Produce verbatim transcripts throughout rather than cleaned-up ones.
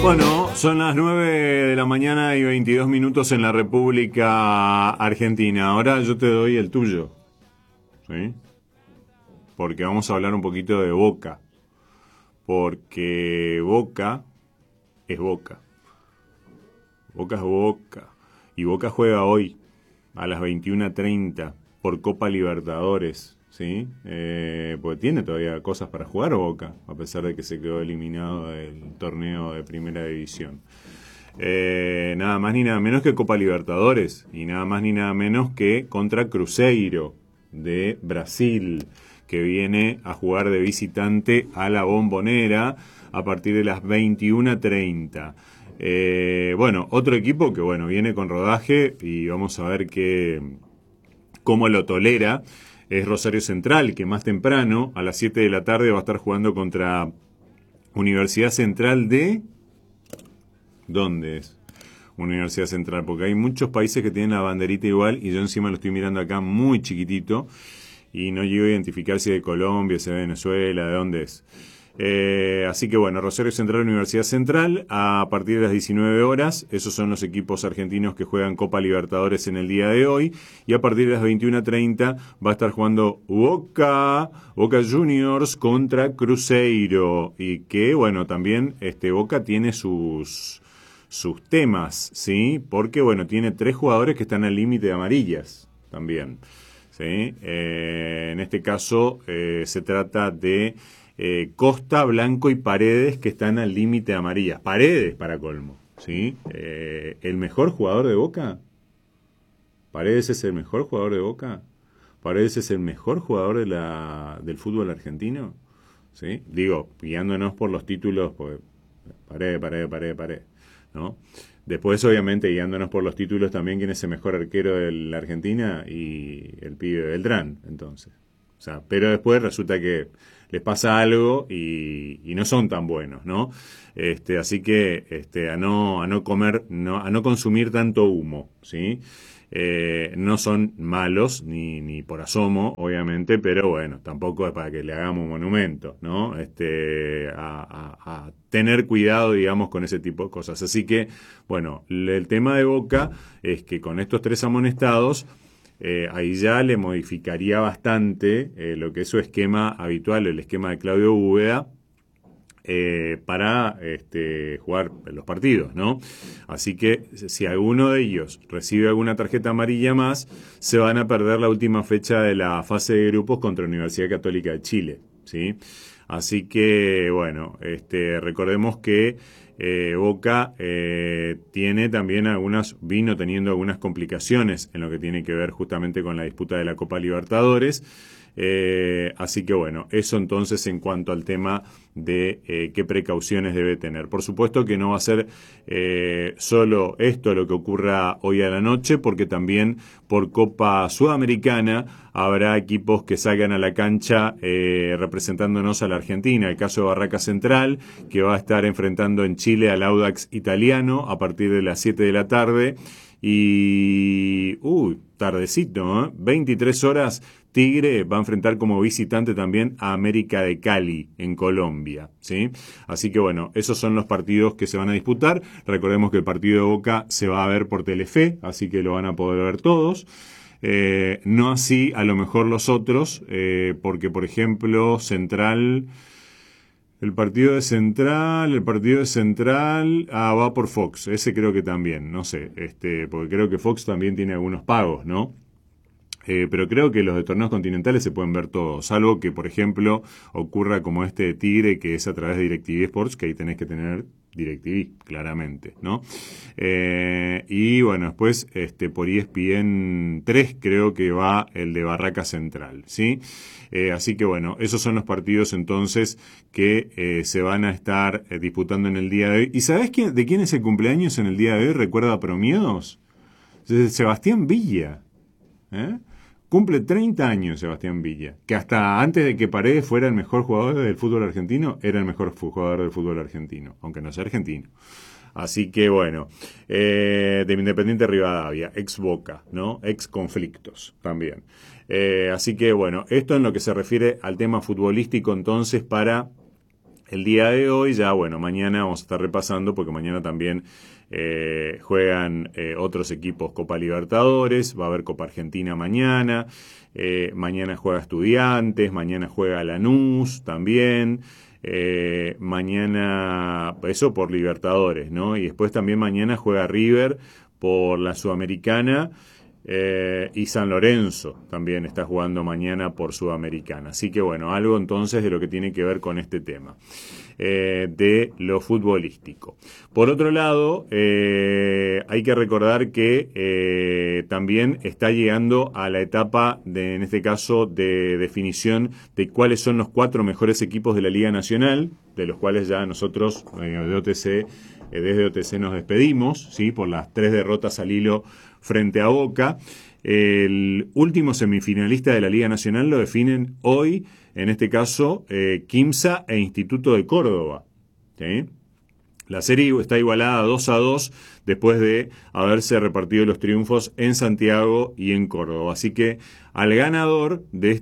Bueno, son las nueve de la mañana y veintidós minutos en la República Argentina. Ahora yo te doy el tuyo, ¿sí? Porque vamos a hablar un poquito de Boca. Porque Boca es Boca. Boca es Boca. Y Boca juega hoy a las veintiuna treinta por Copa Libertadores, ¿sí? Eh, porque tiene todavía cosas para jugar Boca, a pesar de que se quedó eliminado del torneo de Primera División. Eh, nada más ni nada menos que Copa Libertadores, y nada más ni nada menos que contra Cruzeiro de Brasil, que viene a jugar de visitante a la Bombonera a partir de las veintiuna treinta. Eh, bueno, otro equipo que bueno viene con rodaje y vamos a ver que, cómo lo tolera, es Rosario Central, que más temprano, a las siete de la tarde, va a estar jugando contra Universidad Central de... ¿Dónde es? Universidad Central, porque hay muchos países que tienen la banderita igual y yo encima lo estoy mirando acá muy chiquitito y no llego a identificar si es de Colombia, si es de Venezuela, de dónde es. Eh, así que bueno, Rosario Central, Universidad Central, a partir de las diecinueve horas, esos son los equipos argentinos que juegan Copa Libertadores en el día de hoy, y a partir de las veintiuna treinta va a estar jugando Boca, Boca Juniors contra Cruzeiro, y que bueno, también este Boca tiene sus, sus temas, ¿sí? Porque bueno, tiene tres jugadores que están al límite de amarillas también, ¿sí? Eh, en este caso eh, se trata de Eh, Costa, Blanco y Paredes, que están al límite de amarillas. Paredes, para colmo, ¿sí? Eh, ¿el mejor jugador de Boca? ¿Paredes es el mejor jugador de Boca? ¿Paredes es el mejor jugador de la, del fútbol argentino? ¿Sí? Digo, guiándonos por los títulos, pues, Paredes, Paredes, Paredes, Paredes, ¿no? Después, obviamente, guiándonos por los títulos también, ¿quién es el mejor arquero de la Argentina? Y el pibe Beltrán, entonces. O sea, pero después resulta que les pasa algo y, y no son tan buenos, ¿no? Este, así que este, a no a no comer, no, a no consumir tanto humo, ¿sí? Eh, no son malos ni ni por asomo, obviamente, pero bueno, tampoco es para que le hagamos un monumento, ¿no? Este, a, a, a tener cuidado, digamos, con ese tipo de cosas. Así que, bueno, el tema de Boca es que con estos tres amonestados, Eh, ahí ya le modificaría bastante eh, lo que es su esquema habitual, el esquema de Claudio Úbeda, eh, para este, jugar los partidos, ¿no? Así que si alguno de ellos recibe alguna tarjeta amarilla más, se van a perder la última fecha de la fase de grupos contra la Universidad Católica de Chile, ¿sí? Así que, bueno, este, recordemos que Eh, Boca eh, tiene también algunas, vino teniendo algunas complicaciones en lo que tiene que ver justamente con la disputa de la Copa Libertadores. Eh, así que bueno, eso entonces en cuanto al tema de eh, qué precauciones debe tener. Por supuesto que no va a ser eh, solo esto lo que ocurra hoy a la noche, porque también por Copa Sudamericana habrá equipos que salgan a la cancha eh, representándonos a la Argentina. El caso de Barraca Central, que va a estar enfrentando en Chile al Audax italiano a partir de las siete de la tarde. Y... uy, tardecito, ¿eh? veintitrés horas, Tigre va a enfrentar como visitante también a América de Cali, en Colombia, ¿sí? Así que bueno, esos son los partidos que se van a disputar. Recordemos que el partido de Boca se va a ver por Telefe, así que lo van a poder ver todos. Eh, no así, a lo mejor los otros, eh, porque por ejemplo, Central... El partido de Central, el partido de Central, ah, va por Fox, ese creo que también, no sé, este, porque creo que Fox también tiene algunos pagos, ¿no? Eh, pero creo que los de torneos continentales se pueden ver todos, salvo que, por ejemplo, ocurra como este de Tigre, que es a través de DirecTV Sports, que ahí tenés que tener DirecTV, claramente, ¿no? Eh, y bueno, después este, por E S P N tres creo que va el de Barraca Central, ¿sí? Eh, así que bueno, esos son los partidos entonces que eh, se van a estar eh, disputando en el día de hoy. ¿Y sabés quién, de quién es el cumpleaños en el día de hoy? ¿Recuerda Promiedos? Sebastián Villa, ¿eh? Cumple treinta años Sebastián Villa, que hasta antes de que Paredes fuera el mejor jugador del fútbol argentino, era el mejor jugador del fútbol argentino, aunque no sea argentino. Así que bueno, eh, de Independiente Rivadavia, ex Boca, ¿no? Ex conflictos también. Eh, así que bueno, esto en lo que se refiere al tema futbolístico entonces para el día de hoy, ya bueno, mañana vamos a estar repasando porque mañana también eh, juegan eh, otros equipos Copa Libertadores, va a haber Copa Argentina mañana, eh, mañana juega Estudiantes, mañana juega Lanús también, eh, mañana, eso por Libertadores, ¿no? Y después también mañana juega River por la Sudamericana. Eh, y San Lorenzo también está jugando mañana por Sudamericana. Así que bueno, algo entonces de lo que tiene que ver con este tema eh, de lo futbolístico. Por otro lado, eh, hay que recordar que eh, también está llegando a la etapa de, en este caso, de definición de cuáles son los cuatro mejores equipos de la Liga Nacional, de los cuales ya nosotros eh, de O T C, eh, desde O T C nos despedimos, ¿sí? Por las tres derrotas al hilo frente a Boca. El último semifinalista de la Liga Nacional lo definen hoy, en este caso, eh, Quimsa e Instituto de Córdoba. ¿Sí? La serie está igualada dos a dos después de haberse repartido los triunfos en Santiago y en Córdoba. Así que al ganador de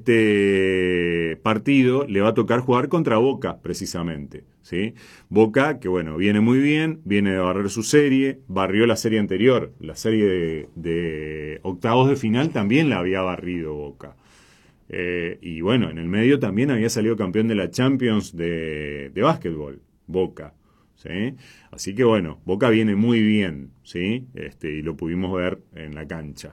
este partido le va a tocar jugar contra Boca, precisamente. ¿Sí? Boca, que bueno, viene muy bien, viene de barrer su serie, barrió la serie anterior, la serie de, de octavos de final también la había barrido Boca. Eh, y bueno, en el medio también había salido campeón de la Champions de, de básquetbol, Boca. ¿Sí? Así que bueno, Boca viene muy bien, ¿sí? Este, y lo pudimos ver en la cancha.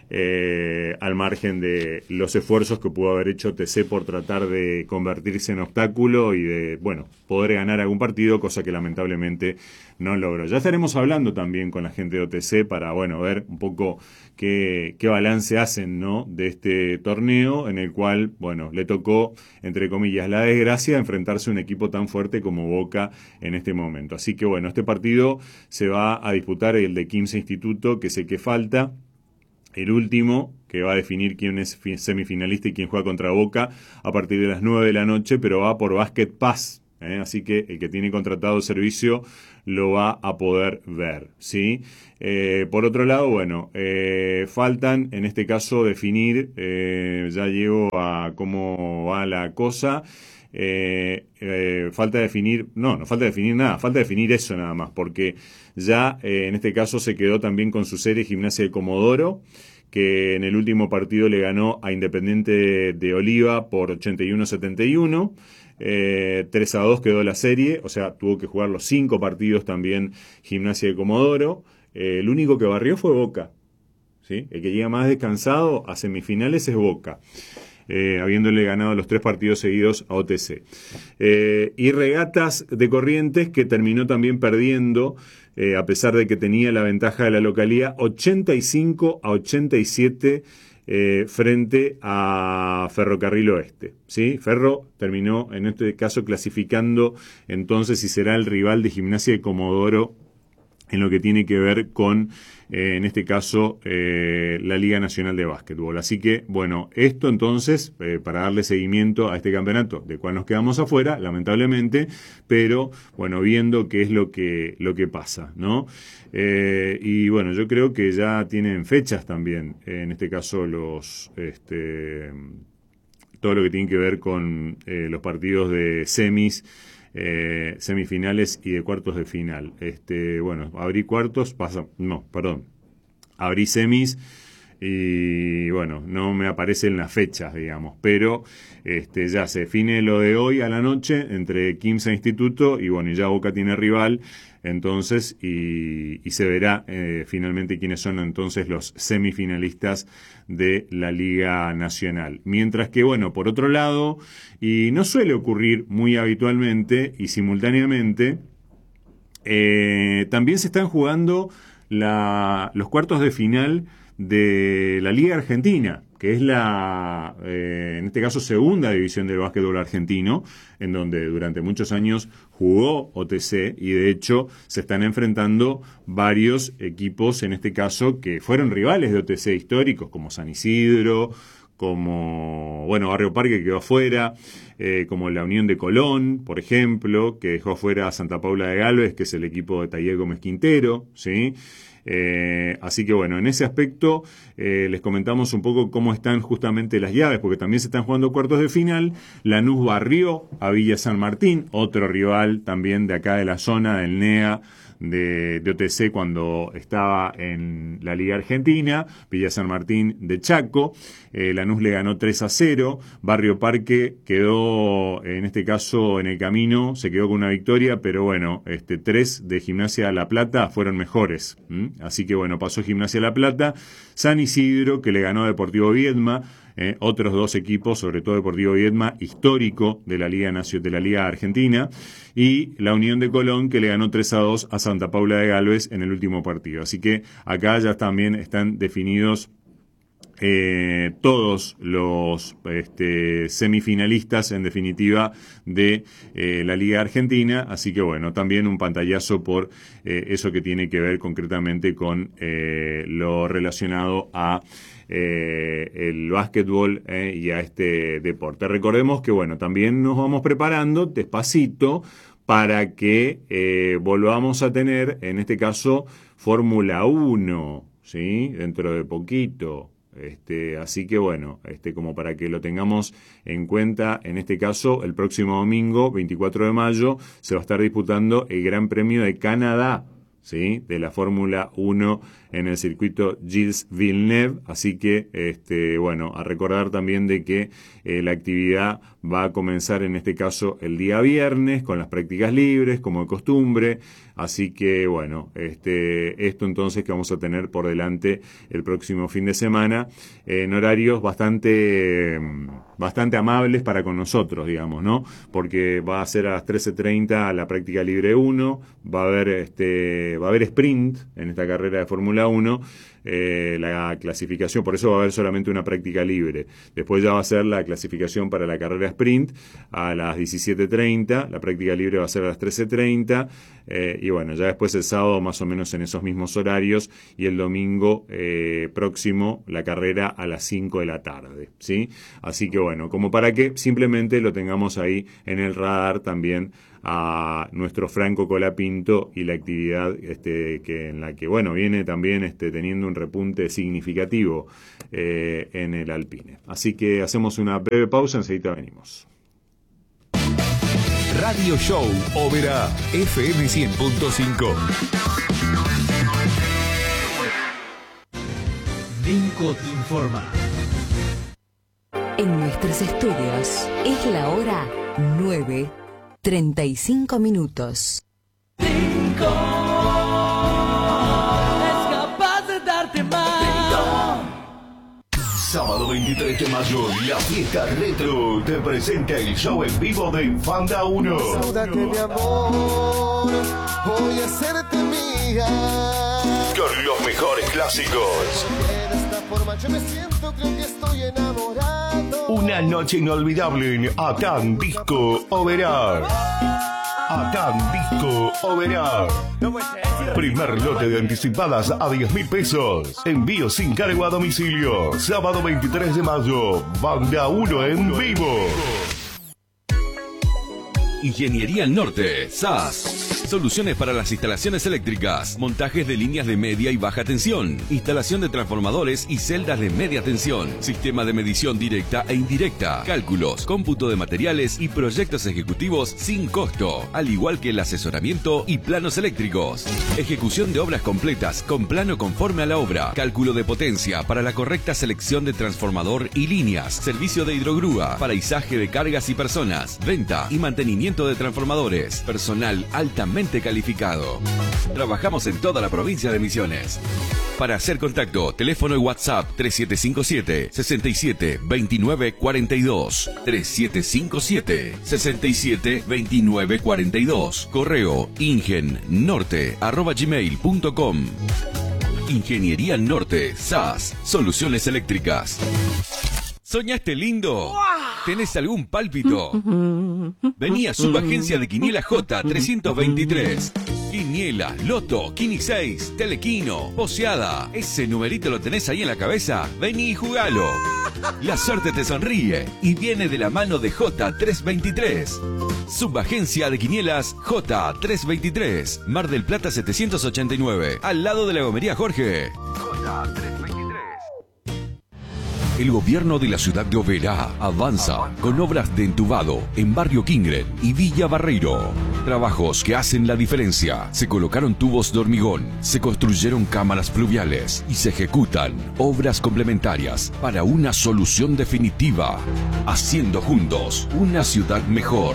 Eh, al margen de los esfuerzos que pudo haber hecho T C por tratar de convertirse en obstáculo y de, bueno, poder ganar algún partido, cosa que lamentablemente no logró. Ya estaremos hablando también con la gente de O T C para, bueno, ver un poco qué, qué balance hacen, ¿no? De este torneo en el cual, bueno, le tocó, entre comillas, la desgracia de enfrentarse a un equipo tan fuerte como Boca en este momento. Así que, bueno, este partido se va a disputar el de Quimsa Instituto, que sé que falta. El último, que va a definir quién es semifinalista y quién juega contra Boca a partir de las nueve de la noche, pero va por Basket Pass, ¿eh? Así que el que tiene contratado el servicio lo va a poder ver, ¿sí? Eh, por otro lado, bueno, eh, faltan en este caso definir, eh, ya llego a cómo va la cosa. Eh, eh, falta definir, no, no falta definir nada, falta definir eso nada más, porque ya eh, en este caso se quedó también con su serie Gimnasia de Comodoro, que en el último partido le ganó a Independiente de Oliva por ochenta y uno a setenta y uno. Eh, tres a dos quedó la serie, o sea, tuvo que jugar los cinco partidos también Gimnasia de Comodoro. Eh, el único que barrió fue Boca, ¿sí? El que llega más descansado a semifinales es Boca. Eh, habiéndole ganado los tres partidos seguidos a O T C. Eh, y Regatas de Corrientes, que terminó también perdiendo, eh, a pesar de que tenía la ventaja de la localía, ochenta y cinco a ochenta y siete eh, frente a Ferrocarril Oeste. ¿Sí? Ferro terminó, en este caso, clasificando entonces y será el rival de Gimnasia de Comodoro en lo que tiene que ver con, eh, en este caso, eh, la Liga Nacional de Básquetbol. Así que, bueno, esto entonces, eh, para darle seguimiento a este campeonato, del cual nos quedamos afuera, lamentablemente, pero, bueno, viendo qué es lo que, lo que pasa, ¿no? Eh, y, bueno, yo creo que ya tienen fechas también, eh, en este caso, los, este, todo lo que tiene que ver con eh, los partidos de semis, Eh, semifinales y de cuartos de final. Este, bueno, abrí cuartos, pasa, no, perdón, abrí semis y bueno, no me aparecen las fechas, digamos, pero este, ya se define lo de hoy a la noche entre Quimsa e Instituto y bueno, y ya Boca tiene rival, entonces, y, y se verá eh, finalmente quiénes son entonces los semifinalistas de la Liga Nacional. Mientras que, bueno, por otro lado, y no suele ocurrir muy habitualmente y simultáneamente, eh, también se están jugando la, los cuartos de final de la Liga Argentina, que es la, eh, en este caso, segunda división del básquetbol argentino, en donde durante muchos años jugó O T C y de hecho se están enfrentando varios equipos, en este caso, que fueron rivales de O T C históricos, como San Isidro, como, bueno, Barrio Parque quedó afuera, eh, como la Unión de Colón, por ejemplo, que dejó afuera a Santa Paula de Galvez, que es el equipo de Taller Gómez Quintero, ¿sí? Eh, así que bueno, en ese aspecto eh, les comentamos un poco cómo están justamente las llaves, porque también se están jugando cuartos de final. Lanús barrió a Villa San Martín, otro rival también de acá de la zona, del N E A, de, de O T C cuando estaba en la Liga Argentina. Villa San Martín de Chaco, eh, Lanús le ganó tres a cero, Barrio Parque quedó en este caso en el camino, se quedó con una victoria, pero bueno, este tres de Gimnasia La Plata fueron mejores, ¿m? Así que bueno, pasó Gimnasia La Plata. San Isidro, que le ganó a Deportivo Viedma, eh, otros dos equipos, sobre todo Deportivo Viedma, histórico de la Liga Nacio, de la Liga Argentina, y la Unión de Colón, que le ganó tres a dos a Santa Paula de Galvez en el último partido. Así que acá ya también están definidos Eh, todos los este, semifinalistas, en definitiva, de eh, la Liga Argentina. Así que bueno, también un pantallazo por eh, eso que tiene que ver concretamente con eh, lo relacionado a eh, el básquetbol eh, y a este deporte. Recordemos que bueno, también nos vamos preparando despacito para que eh, volvamos a tener, en este caso, Fórmula uno, ¿sí? Dentro de poquito. Este, así que bueno, este, como para que lo tengamos en cuenta, en este caso, el próximo domingo, veinticuatro de mayo, se va a estar disputando el Gran Premio de Canadá, ¿sí? De la Fórmula uno en el circuito Gilles Villeneuve. Así que, este, bueno, a recordar también de que eh, la actividad va a comenzar en este caso el día viernes con las prácticas libres, como de costumbre. Así que, bueno, este, esto entonces que vamos a tener por delante el próximo fin de semana, eh, en horarios bastante, bastante amables para con nosotros, digamos, ¿no? Porque va a ser a las trece treinta la práctica libre uno, va a haber, este, va a haber sprint en esta carrera de Fórmula uno, eh, la clasificación, por eso va a haber solamente una práctica libre. Después ya va a ser la clasificación para la carrera sprint a las diecisiete treinta, la práctica libre va a ser a las trece treinta, eh, y bueno, ya después el sábado más o menos en esos mismos horarios, y el domingo eh, próximo la carrera a las cinco de la tarde, ¿sí? Así que bueno, como para que simplemente lo tengamos ahí en el radar también a nuestro Franco Colapinto y la actividad este, que en la que bueno viene también este, teniendo un repunte significativo eh, en el Alpine. Así que hacemos una breve pausa, enseguida venimos. Radio Show Oberá F M cien punto cinco. Vinco te informa. En nuestros estudios es la hora nueve treinta y cinco minutos. Vinco es capaz de darte más. Sábado veintitrés de mayo, la fiesta retro te presenta el show en vivo de Fanda uno. Saudate, mi amor, voy a hacerte mía. Con los mejores clásicos. De esta forma yo me siento, creo que estoy enamorado. Una noche inolvidable en Atán Disco Oberá. Atán Disco Oberá. Primer lote de anticipadas a diez mil pesos. Envío sin cargo a domicilio. Sábado veintitrés de mayo. Banda uno en vivo. Ingeniería Norte, S A S. Soluciones para las instalaciones eléctricas, montajes de líneas de media y baja tensión, instalación de transformadores y celdas de media tensión, sistema de medición directa e indirecta, cálculos, cómputo de materiales y proyectos ejecutivos sin costo, al igual que el asesoramiento y planos eléctricos. Ejecución de obras completas con plano conforme a la obra, cálculo de potencia para la correcta selección de transformador y líneas, servicio de hidrogrúa para izaje de cargas y personas, venta y mantenimiento de transformadores, personal altamente calificado. Trabajamos en toda la provincia de Misiones. Para hacer contacto, teléfono y WhatsApp tres siete cinco siete, seis siete dos nueve cuatro dos, tres siete cinco siete, seis siete dos nueve cuatro dos, correo ingennorte arroba gmail punto com. Ingeniería Norte, S A S, soluciones eléctricas. ¿Soñaste lindo? ¿Tenés algún pálpito? Vení a Subagencia de Quiniela J trescientos veintitrés. Quiniela, Loto, Quini seis, Telequino, Poseada. ¿Ese numerito lo tenés ahí en la cabeza? Vení y jugalo. La suerte te sonríe y viene de la mano de J trescientos veintitrés. Subagencia de Quinielas J trescientos veintitrés. Mar del Plata setecientos ochenta y nueve. Al lado de la gomería Jorge. J trescientos veintitrés. El gobierno de la ciudad de Oberá avanza con obras de entubado en Barrio Kingren y Villa Barreiro. Trabajos que hacen la diferencia. Se colocaron tubos de hormigón, se construyeron cámaras pluviales y se ejecutan obras complementarias para una solución definitiva. Haciendo juntos una ciudad mejor.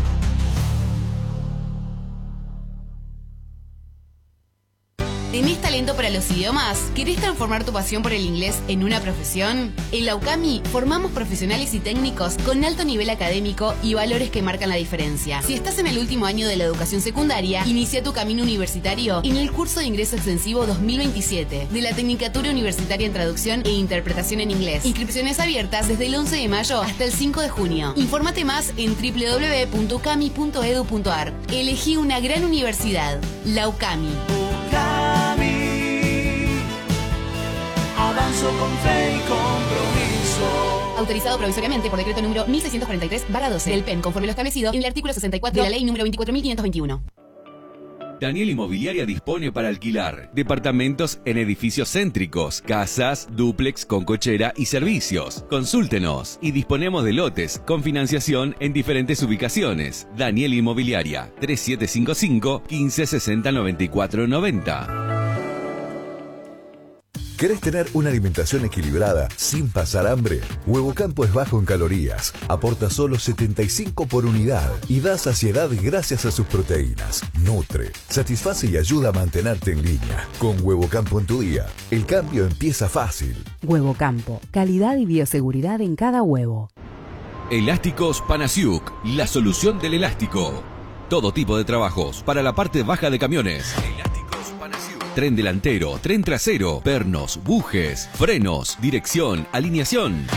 ¿Tenés talento para los idiomas? ¿Querés transformar tu pasión por el inglés en una profesión? En la UCAMI formamos profesionales y técnicos con alto nivel académico y valores que marcan la diferencia. Si estás en el último año de la educación secundaria, inicia tu camino universitario en el curso de ingreso extensivo dos mil veintisiete de la Tecnicatura Universitaria en Traducción e Interpretación en Inglés. Inscripciones abiertas desde el once de mayo hasta el cinco de junio. Infórmate más en doble u doble u doble u punto ucami punto edu punto ar. Elegí una gran universidad, la UCAMI. Avanzo con fe y compromiso. Autorizado provisoriamente por decreto número mil seiscientos cuarenta y tres barra doce del P E M, conforme lo establecido en el artículo sesenta y cuatro de la ley número veinticuatro mil quinientos veintiuno. Daniel Inmobiliaria dispone para alquilar departamentos en edificios céntricos, casas, dúplex con cochera y servicios. Consúltenos y disponemos de lotes con financiación en diferentes ubicaciones. Daniel Inmobiliaria, tres siete cinco cinco, quince sesenta noventa y cuatro noventa. ¿Querés tener una alimentación equilibrada sin pasar hambre? Huevo Campo es bajo en calorías, aporta solo setenta y cinco por unidad y da saciedad gracias a sus proteínas. Nutre, satisface y ayuda a mantenerte en línea. Con Huevo Campo en tu día, el cambio empieza fácil. Huevo Campo, calidad y bioseguridad en cada huevo. Elásticos Panasiuk, la solución del elástico. Todo tipo de trabajos para la parte baja de camiones. Elásticos Panasiuk. Tren delantero, tren trasero, pernos, bujes, frenos, dirección, alineación.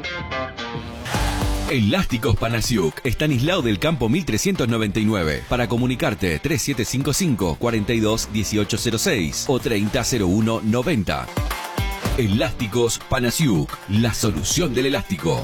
Elásticos Panasiuk, Estanislao del Campo mil trescientos noventa y nueve. Para comunicarte tres siete cinco cinco, cuarenta y dos, dieciocho cero seis o treinta cero uno noventa. Elásticos Panasiuk, la solución del elástico.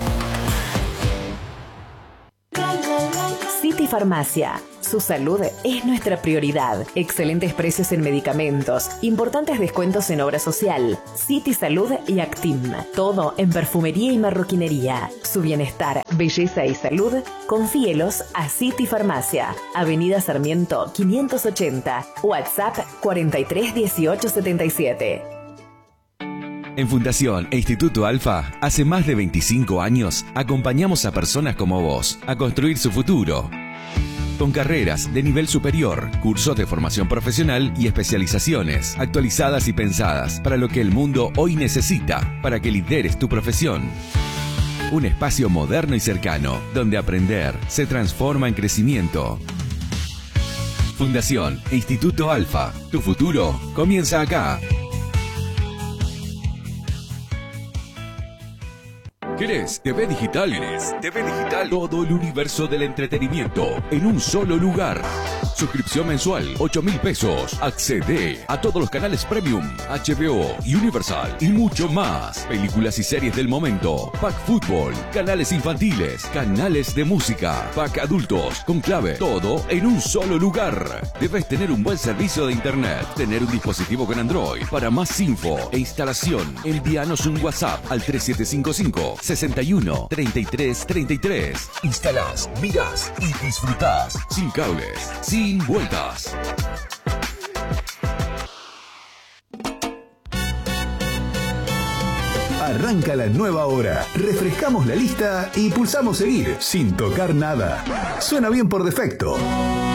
City Farmacia. Su salud es nuestra prioridad. Excelentes precios en medicamentos, importantes descuentos en obra social, City Salud y Actim. Todo en perfumería y marroquinería. Su bienestar, belleza y salud, confíelos a City Farmacia. Avenida Sarmiento quinientos ochenta. WhatsApp cuarenta y tres dieciocho setenta y siete. En Fundación e Instituto Alfa, hace más de veinticinco años, acompañamos a personas como vos a construir su futuro. Con carreras de nivel superior, cursos de formación profesional y especializaciones, actualizadas y pensadas para lo que el mundo hoy necesita, para que lideres tu profesión. Un espacio moderno y cercano, donde aprender se transforma en crecimiento. Fundación e Instituto Alfa, tu futuro comienza acá. ¿Querés T V Digital? ¿Querés T V Digital? Todo el universo del entretenimiento en un solo lugar. Suscripción mensual, ocho mil pesos. Accede a todos los canales Premium, H B O, Universal y mucho más. Películas y series del momento. Pack Fútbol, canales infantiles, canales de música, Pack Adultos, con clave. Todo en un solo lugar. Debes tener un buen servicio de internet, tener un dispositivo con Android. Para más info e instalación, envíanos un WhatsApp al tres siete cinco cinco, sesenta y uno, treinta y tres treinta y tres. Instalás, mirás y disfrutás. Sin cables, sin vueltas. Arranca la nueva hora. Refrescamos la lista y pulsamos seguir sin tocar nada. Suena bien por defecto.